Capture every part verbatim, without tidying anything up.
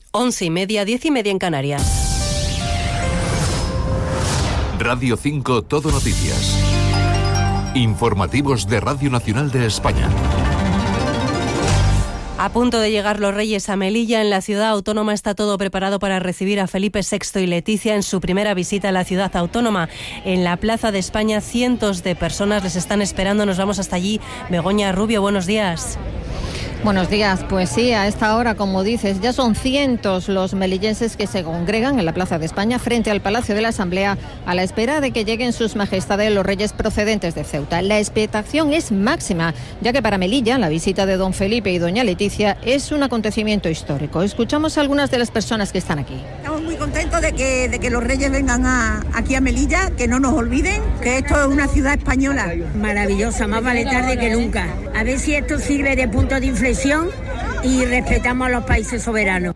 Once y media, diez y media en Canarias. Radio cinco Todo Noticias. Informativos de Radio Nacional de España. A punto de llegar los Reyes a Melilla, en la ciudad autónoma está todo preparado para recibir a Felipe sexto y Leticia en su primera visita a la ciudad autónoma. En la Plaza de España cientos de personas les están esperando. Nos vamos hasta allí. Begoña Rubio, buenos días. Buenos días, pues sí, a esta hora, como dices, ya son cientos los melillenses que se congregan en la Plaza de España frente al Palacio de la Asamblea a la espera de que lleguen sus majestades los reyes procedentes de Ceuta. La expectación es máxima, ya que para Melilla la visita de don Felipe y doña Leticia es un acontecimiento histórico. Escuchamos a algunas de las personas que están aquí. Estamos muy contentos de que, de que los reyes vengan a, aquí a Melilla, que no nos olviden que esto es una ciudad española. Maravillosa, más vale tarde que nunca. A ver si esto sirve de punto de inflexión y respetamos a los países soberanos.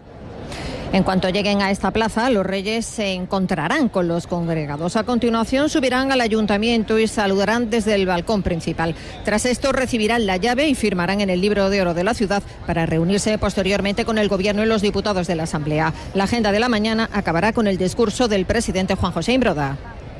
En cuanto lleguen a esta plaza, los reyes se encontrarán con los congregados. A continuación subirán al ayuntamiento y saludarán desde el balcón principal. Tras esto recibirán la llave y firmarán en el libro de oro de la ciudad para reunirse posteriormente con el gobierno y los diputados de la Asamblea. La agenda de la mañana acabará con el discurso del presidente Juan José Imbroda.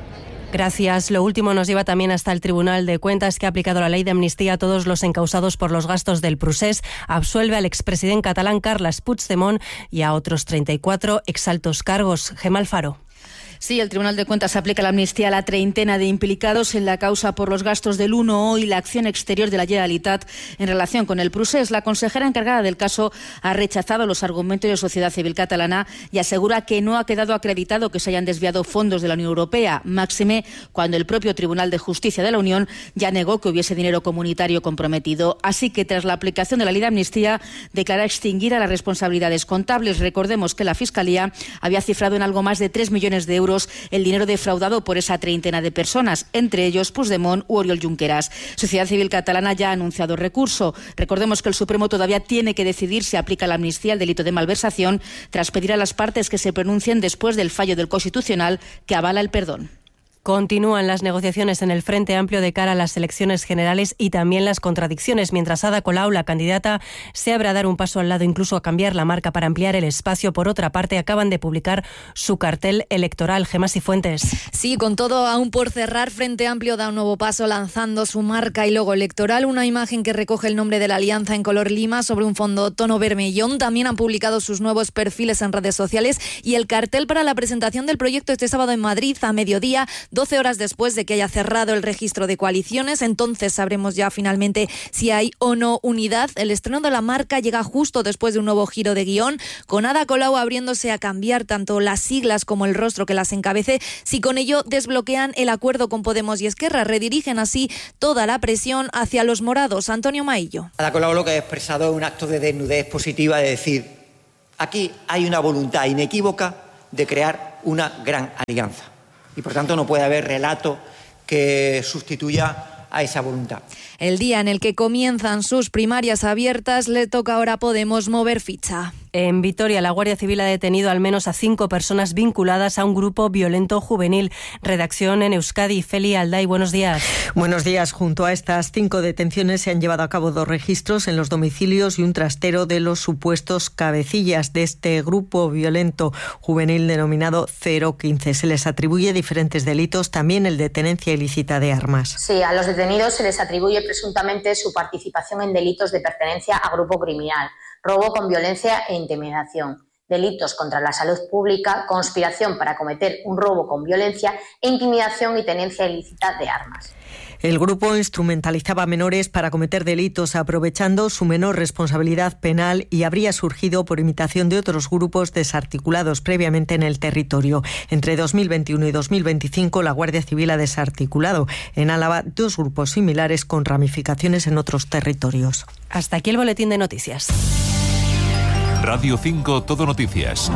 Gracias. Lo último nos lleva también hasta el Tribunal de Cuentas, que ha aplicado la ley de amnistía a todos los encausados por los gastos del procés. Absuelve al expresidente catalán Carles Puigdemont y a otros treinta y cuatro exaltos cargos. Gemma Alfaro. Sí, el Tribunal de Cuentas aplica la amnistía a la treintena de implicados en la causa por los gastos del uno O y la acción exterior de la Generalitat en relación con el procés. La consejera encargada del caso ha rechazado los argumentos de Sociedad Civil Catalana y asegura que no ha quedado acreditado que se hayan desviado fondos de la Unión Europea, máxime cuando el propio Tribunal de Justicia de la Unión ya negó que hubiese dinero comunitario comprometido. Así que, tras la aplicación de la ley de amnistía, declara extinguida las responsabilidades contables. Recordemos que la Fiscalía había cifrado en algo más de tres millones de euros el dinero defraudado por esa treintena de personas, entre ellos Puigdemont u Oriol Junqueras. Sociedad Civil Catalana ya ha anunciado recurso. Recordemos que el Supremo todavía tiene que decidir si aplica la amnistía al delito de malversación, tras pedir a las partes que se pronuncien después del fallo del Constitucional que avala el perdón. Continúan las negociaciones en el Frente Amplio de cara a las elecciones generales y también las contradicciones, mientras Ada Colau, la candidata, se abre a dar un paso al lado, incluso a cambiar la marca para ampliar el espacio. Por otra parte, acaban de publicar su cartel electoral. Gemma Cifuentes. Sí, con todo aún por cerrar, Frente Amplio da un nuevo paso lanzando su marca y logo electoral, una imagen que recoge el nombre de la alianza en color lima sobre un fondo tono vermellón. También han publicado sus nuevos perfiles en redes sociales y el cartel para la presentación del proyecto este sábado en Madrid a mediodía, doce horas después de que haya cerrado el registro de coaliciones. Entonces sabremos ya finalmente si hay o no unidad. El estreno de la marca llega justo después de un nuevo giro de guión, con Ada Colau abriéndose a cambiar tanto las siglas como el rostro que las encabece, si con ello desbloquean el acuerdo con Podemos y Esquerra. Redirigen así toda la presión hacia los morados. Antonio Maillo. Ada Colau lo que ha expresado es un acto de desnudez positiva, de decir, aquí hay una voluntad inequívoca de crear una gran alianza. Y por tanto no puede haber relato que sustituya a esa voluntad. El día en el que comienzan sus primarias abiertas, le toca ahora a Podemos mover ficha. En Vitoria, la Guardia Civil ha detenido al menos a cinco personas vinculadas a un grupo violento juvenil. Redacción en Euskadi. Feli Alday, buenos días. Buenos días. Junto a estas cinco detenciones se han llevado a cabo dos registros en los domicilios y un trastero de los supuestos cabecillas de este grupo violento juvenil denominado cero quince. Se les atribuye diferentes delitos, también el de tenencia ilícita de armas. Sí, a los detenidos se les atribuye presuntamente su participación en delitos de pertenencia a grupo criminal, robo con violencia e intimidación, delitos contra la salud pública, conspiración para cometer un robo con violencia e intimidación y tenencia ilícita de armas. El grupo instrumentalizaba a menores para cometer delitos aprovechando su menor responsabilidad penal y habría surgido por imitación de otros grupos desarticulados previamente en el territorio. Entre dos mil veintiuno y dos mil veinticinco, la Guardia Civil ha desarticulado en Álava dos grupos similares con ramificaciones en otros territorios. Hasta aquí el boletín de noticias. Radio cinco Todo Noticias.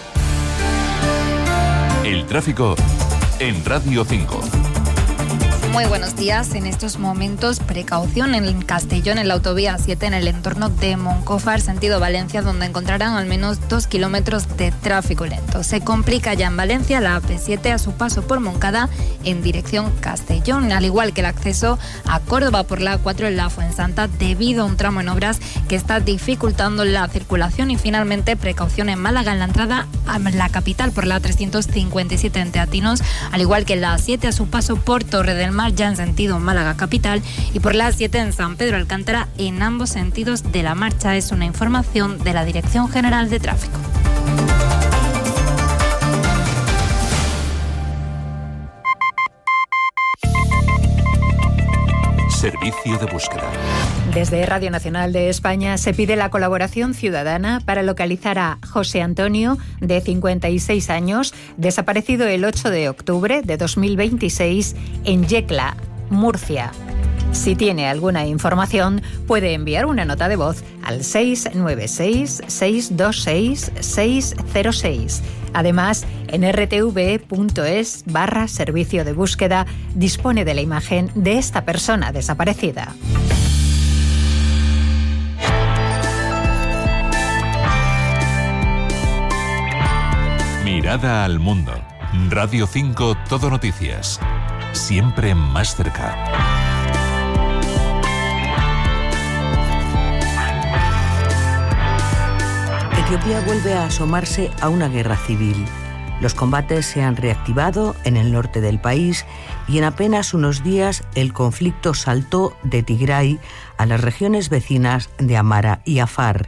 El tráfico en Radio cinco. Muy buenos días. En estos momentos, precaución en Castellón, en la autovía siete, en el entorno de Moncófar, sentido Valencia, donde encontrarán al menos dos kilómetros de tráfico lento. Se complica ya en Valencia la A P siete a su paso por Moncada en dirección Castellón, al igual que el acceso a Córdoba por la A cuatro en la Fuensanta, debido a un tramo en obras que está dificultando la circulación. Y finalmente, precaución en Málaga en la entrada a la capital por la A trescientos cincuenta y siete en Teatinos, al igual que en la A siete a su paso por Torre del Mar, ya en sentido Málaga capital, y por la A siete en San Pedro Alcántara, en ambos sentidos de la marcha. Es una información de la Dirección General de Tráfico. Servicio de búsqueda. Desde Radio Nacional de España se pide la colaboración ciudadana para localizar a José Antonio, de cincuenta y seis años, desaparecido el ocho de octubre de dos mil veintiséis en Yecla, Murcia. Si tiene alguna información, puede enviar una nota de voz al seis nueve seis, seis dos seis, seis cero seis. Además, en r t v punto es barra servicio de búsqueda dispone de la imagen de esta persona desaparecida. Mirada al mundo. Radio cinco Todo Noticias. Siempre más cerca. Etiopía vuelve a asomarse a una guerra civil. Los combates se han reactivado en el norte del país y en apenas unos días el conflicto saltó de Tigray a las regiones vecinas de Amara y Afar.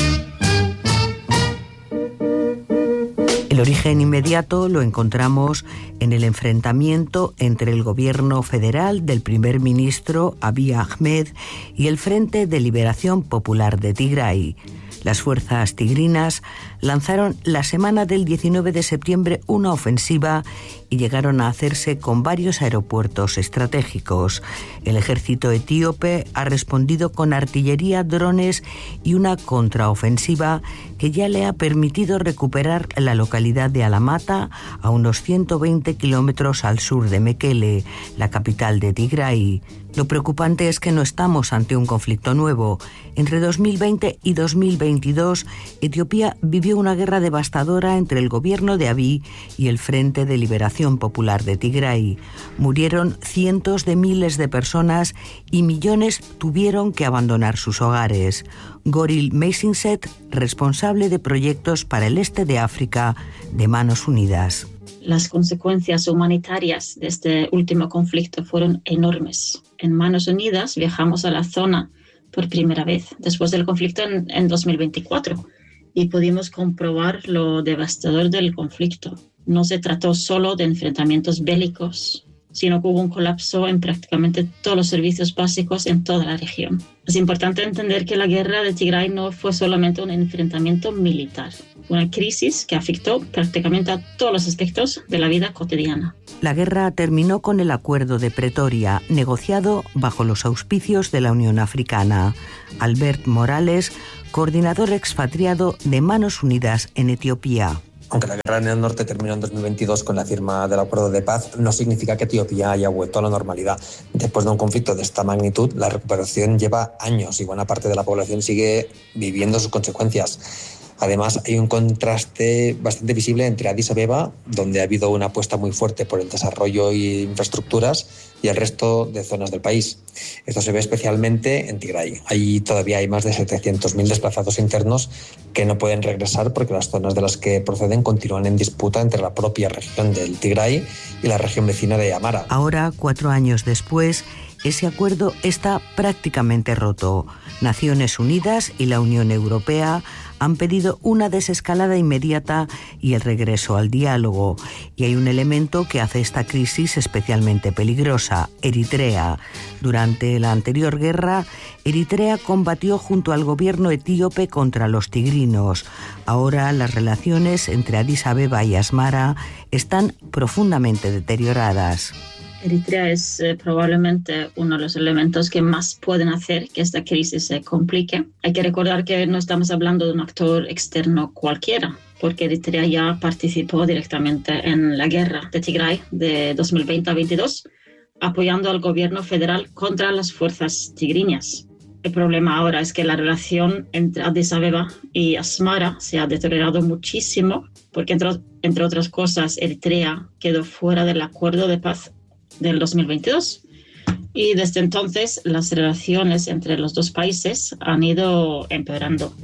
El origen inmediato lo encontramos en el enfrentamiento entre el gobierno federal del primer ministro Abiy Ahmed y el Frente de Liberación Popular de Tigray. Las fuerzas tigrinas lanzaron la semana del diecinueve de septiembre una ofensiva y llegaron a hacerse con varios aeropuertos estratégicos. El ejército etíope ha respondido con artillería, drones y una contraofensiva que ya le ha permitido recuperar la localidad de Alamata, a unos ciento veinte kilómetros al sur de Mekele, la capital de Tigray. Lo preocupante es que no estamos ante un conflicto nuevo. Entre dos mil veinte y dos mil veintidós, Etiopía vivió una guerra devastadora entre el gobierno de Abiy y el Frente de Liberación Popular de Tigray. Murieron cientos de miles de personas y millones tuvieron que abandonar sus hogares. Goril Meisinset, responsable de proyectos para el este de África de Manos Unidas. Las consecuencias humanitarias de este último conflicto fueron enormes. En Manos Unidas viajamos a la zona por primera vez después del conflicto en, en dos mil veinticuatro y pudimos comprobar lo devastador del conflicto. No se trató solo de enfrentamientos bélicos, sino que hubo un colapso en prácticamente todos los servicios básicos en toda la región. Es importante entender que la guerra de Tigray no fue solamente un enfrentamiento militar, una crisis que afectó prácticamente a todos los aspectos de la vida cotidiana. La guerra terminó con el Acuerdo de Pretoria, negociado bajo los auspicios de la Unión Africana. Albert Morales, coordinador expatriado de Manos Unidas en Etiopía. Aunque la guerra en el norte terminó en dos mil veintidós con la firma del acuerdo de paz, no significa que Etiopía haya vuelto a la normalidad. Después de un conflicto de esta magnitud, la recuperación lleva años y buena parte de la población sigue viviendo sus consecuencias. Además, hay un contraste bastante visible entre Addis Abeba, donde ha habido una apuesta muy fuerte por el desarrollo y infraestructuras, y el resto de zonas del país. Esto se ve especialmente en Tigray. Ahí todavía hay más de setecientos mil desplazados internos que no pueden regresar porque las zonas de las que proceden continúan en disputa entre la propia región del Tigray y la región vecina de Amara. Ahora, cuatro años después, ese acuerdo está prácticamente roto. Naciones Unidas y la Unión Europea han pedido una desescalada inmediata y el regreso al diálogo. Y hay un elemento que hace esta crisis especialmente peligrosa: Eritrea. Durante la anterior guerra, Eritrea combatió junto al gobierno etíope contra los tigrinos. Ahora las relaciones entre Addis Abeba y Asmara están profundamente deterioradas. Eritrea es eh, probablemente uno de los elementos que más pueden hacer que esta crisis se complique. Hay que recordar que no estamos hablando de un actor externo cualquiera, porque Eritrea ya participó directamente en la guerra de Tigray de dos mil veinte a veintidós, apoyando al gobierno federal contra las fuerzas tigriñas. El problema ahora es que la relación entre Addis Abeba y Asmara se ha deteriorado muchísimo porque, entre, entre otras cosas, Eritrea quedó fuera del acuerdo de paz del dos mil veintidós. Y desde entonces las relaciones entre los dos países han ido empeorando.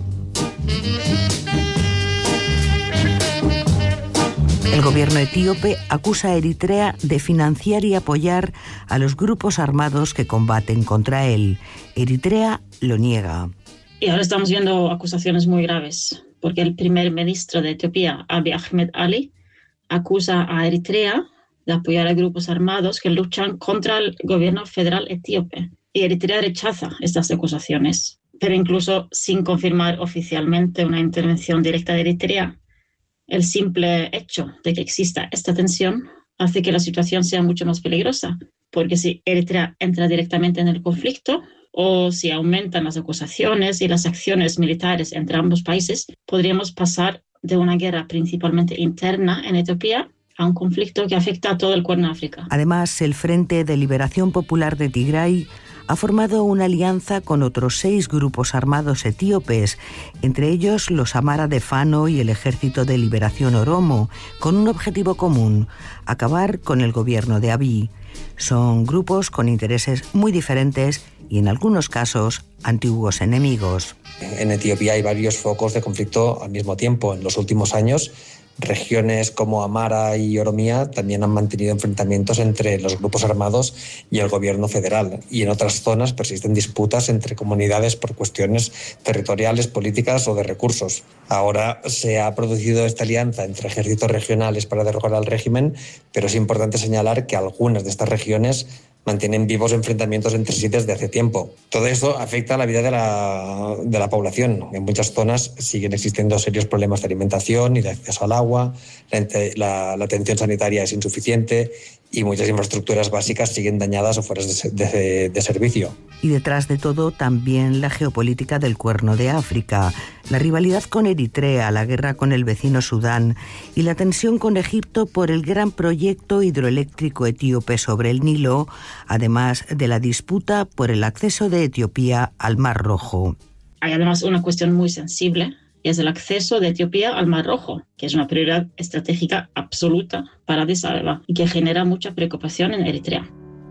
El gobierno etíope acusa a Eritrea de financiar y apoyar a los grupos armados que combaten contra él. Eritrea lo niega. Y ahora estamos viendo acusaciones muy graves, porque el primer ministro de Etiopía, Abiy Ahmed Ali, acusa a Eritrea de apoyar a grupos armados que luchan contra el gobierno federal etíope. Y Eritrea rechaza estas acusaciones, pero incluso sin confirmar oficialmente una intervención directa de Eritrea, el simple hecho de que exista esta tensión hace que la situación sea mucho más peligrosa, porque si Eritrea entra directamente en el conflicto o si aumentan las acusaciones y las acciones militares entre ambos países, podríamos pasar de una guerra principalmente interna en Etiopía a un conflicto que afecta a todo el Cuerno de África. Además, el Frente de Liberación Popular de Tigray ha formado una alianza con otros seis grupos armados etíopes, entre ellos los Amara de Fano y el Ejército de Liberación Oromo, con un objetivo común: acabar con el gobierno de Abiy. Son grupos con intereses muy diferentes y, en algunos casos, antiguos enemigos. En Etiopía hay varios focos de conflicto al mismo tiempo. En los últimos años, regiones como Amara y Oromía también han mantenido enfrentamientos entre los grupos armados y el gobierno federal, y en otras zonas persisten disputas entre comunidades por cuestiones territoriales, políticas o de recursos. Ahora se ha producido esta alianza entre ejércitos regionales para derrocar al régimen, pero es importante señalar que algunas de estas regiones mantienen vivos enfrentamientos entre sí desde hace tiempo. Todo esto afecta a la vida de la, de la población. En muchas zonas siguen existiendo serios problemas de alimentación y de acceso al agua, la, la, la atención sanitaria es insuficiente y muchas infraestructuras básicas siguen dañadas o fuera de, de, de servicio. Y detrás de todo, también la geopolítica del Cuerno de África, la rivalidad con Eritrea, la guerra con el vecino Sudán y la tensión con Egipto por el gran proyecto hidroeléctrico etíope sobre el Nilo, además de la disputa por el acceso de Etiopía al Mar Rojo. Hay además una cuestión muy sensible, y es el acceso de Etiopía al Mar Rojo, que es una prioridad estratégica absoluta para Addis Abeba y que genera mucha preocupación en Eritrea.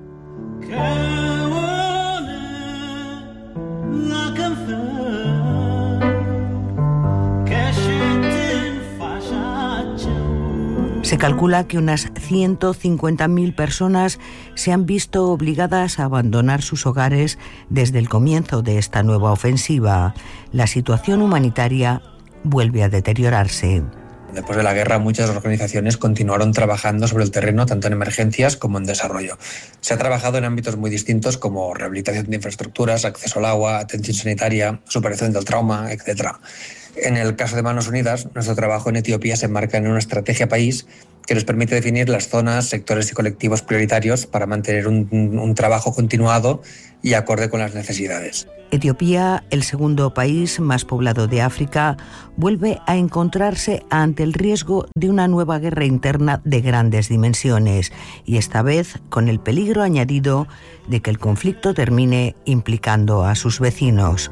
Se calcula que unas ciento cincuenta mil personas se han visto obligadas a abandonar sus hogares desde el comienzo de esta nueva ofensiva. La situación humanitaria vuelve a deteriorarse. Después de la guerra, muchas organizaciones continuaron trabajando sobre el terreno, tanto en emergencias como en desarrollo. Se ha trabajado en ámbitos muy distintos como rehabilitación de infraestructuras, acceso al agua, atención sanitaria, superación del trauma, etcétera. En el caso de Manos Unidas, nuestro trabajo en Etiopía se enmarca en una estrategia país que nos permite definir las zonas, sectores y colectivos prioritarios para mantener un, un trabajo continuado y acorde con las necesidades. Etiopía, el segundo país más poblado de África, vuelve a encontrarse ante el riesgo de una nueva guerra interna de grandes dimensiones, y esta vez con el peligro añadido de que el conflicto termine implicando a sus vecinos.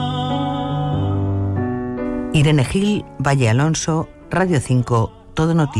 Irene Gil, Valle Alonso, Radio cinco, Todo Noticias.